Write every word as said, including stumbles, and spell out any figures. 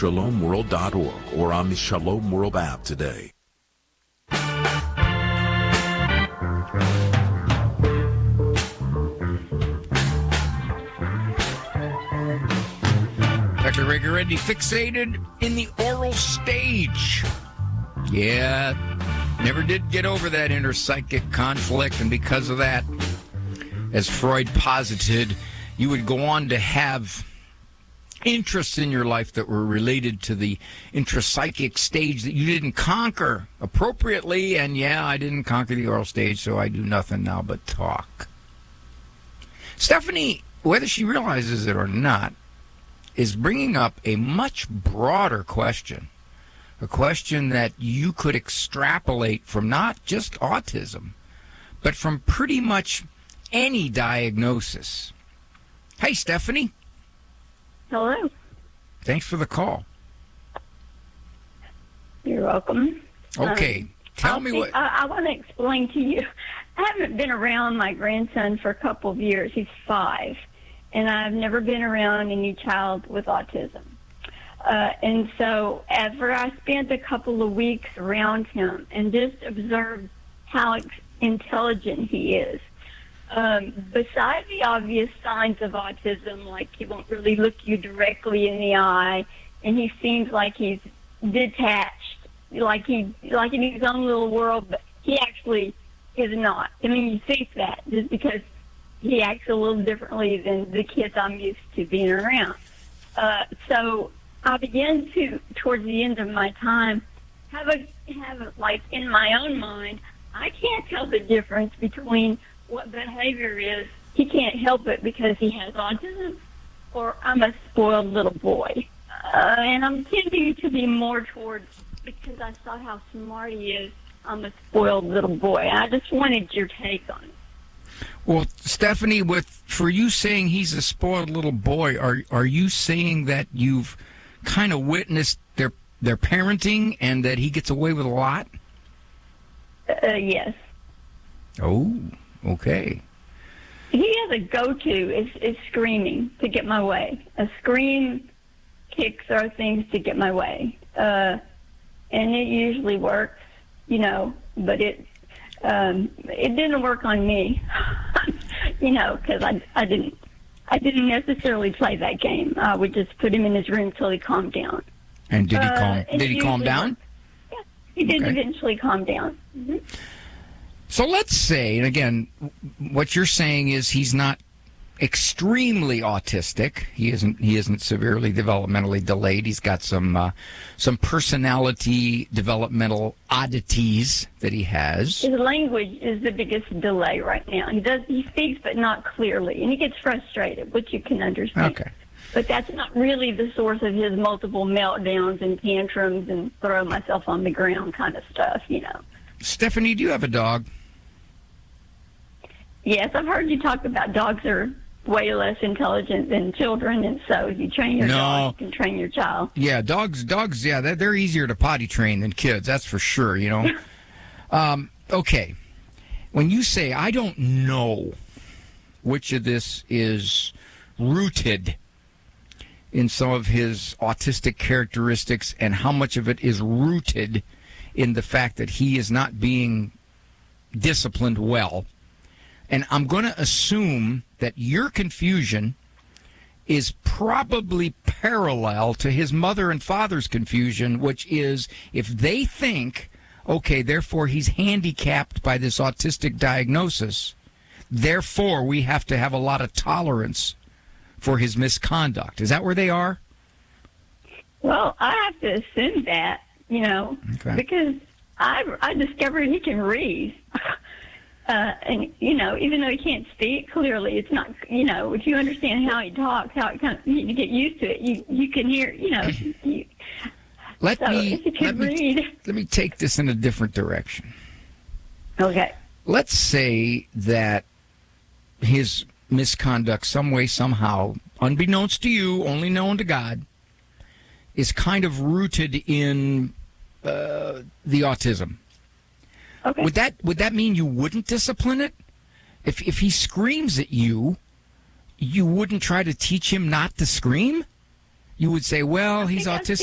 shalom world dot org or on the Shalom World app today. Doctor Ray Guarendi fixated in the oral stage. Yeah, never did get over that inner psychic conflict, and because of that, as Freud posited, you would go on to have interests in your life that were related to the intrapsychic stage that you didn't conquer appropriately, and yeah, I didn't conquer the oral stage, so I do nothing now but talk. Stephanie, whether she realizes it or not, is bringing up a much broader question, a question that you could extrapolate from not just autism, but from pretty much any diagnosis. Hey, Stephanie. Hello. Thanks for the call. You're welcome. Okay. Um, Tell I'll me think, what... I, I want to explain to you. I haven't been around my grandson for a couple of years. He's five. And I've never been around any child with autism. Uh, and so after I spent a couple of weeks around him and just observed how ex- intelligent he is, um, besides the obvious signs of autism, like he won't really look you directly in the eye, and he seems like he's detached, like he like in his own little world, but he actually is not. I mean, you think that just because he acts a little differently than the kids I'm used to being around. Uh, so I began to, towards the end of my time, have a, have a, like, in my own mind, I can't tell the difference between what behavior is. He can't help it because he has autism, or I'm a spoiled little boy. Uh, and I'm tending to be more towards, because I saw how smart he is, I'm a spoiled little boy. I just wanted your take on it. Well, Stephanie, with for you saying he's a spoiled little boy, are are you saying that you've kind of witnessed their their parenting and that he gets away with a lot? Uh, yes. Oh, okay. He has a go-to is, is screaming to get my way. A scream, kick, throw things to get my way. Uh, and it usually works, you know, but it um, it didn't work on me, you know, because I, I didn't I didn't necessarily play that game. I would just put him in his room till he calmed down. And did he calm? Uh, did he calm down? Worked. Yeah, he did Okay. eventually calm down. Mm-hmm. So let's say, and again, what you're saying is he's not extremely autistic. He isn't. He isn't severely developmentally delayed. He's got some uh, some personality developmental oddities that he has. His language is the biggest delay right now. He does. He speaks, but not clearly, and he gets frustrated, which you can understand. Okay. But that's not really the source of his multiple meltdowns and tantrums and throw myself on the ground kind of stuff, you know. Stephanie, do you have a dog? Yes, I've heard you talk about dogs are way less intelligent than children, and so if you train your No. dog, you can train your child. Yeah, dogs, dogs, yeah, they're, they're easier to potty train than kids, that's for sure, you know. um, okay, when you say, I don't know which of this is rooted in some of his autistic characteristics and how much of it is rooted in the fact that he is not being disciplined well, and I'm going to assume that your confusion is probably parallel to his mother and father's confusion, which is if they think, okay, therefore he's handicapped by this autistic diagnosis, therefore we have to have a lot of tolerance for his misconduct. Is that where they are? Well, I have to assume that, you know, Okay. because I, I discovered he can read. Uh, and, you know, even though he can't speak clearly, it's not, you know, if you understand how he talks, how it kind of, you get used to it, you, you can hear, you know. You, Let so me if you can let me, read. let me take this in a different direction. Okay. Let's say that his misconduct, some way, somehow, unbeknownst to you, only known to God, is kind of rooted in uh, the autism. Okay. Would that would that mean you wouldn't discipline it? If if he screams at you, you wouldn't try to teach him not to scream? You would say, well, he's think I autistic.